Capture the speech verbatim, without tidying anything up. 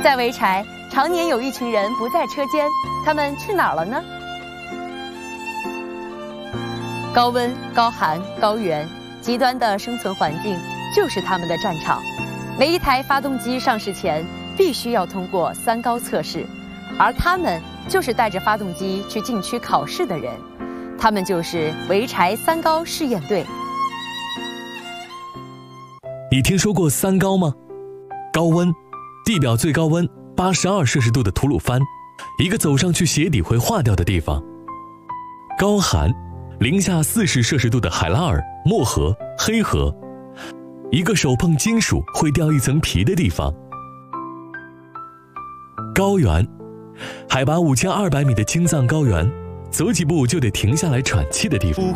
在潍柴，常年有一群人不在车间，他们去哪儿了呢？高温、高寒、高原，极端的生存环境就是他们的战场。每一台发动机上市前，必须要通过三高测试，而他们就是带着发动机去禁区考试的人。他们就是潍柴三高试验队。 你听说过三高吗？高温，地表最高温八十二摄氏度的吐鲁番，一个走上去鞋底会化掉的地方。高寒，零下四十摄氏度的海拉尔、漠河、黑河，一个手碰金属会掉一层皮的地方。高原，海拔五千二百米的青藏高原，走几步就得停下来喘气的地方。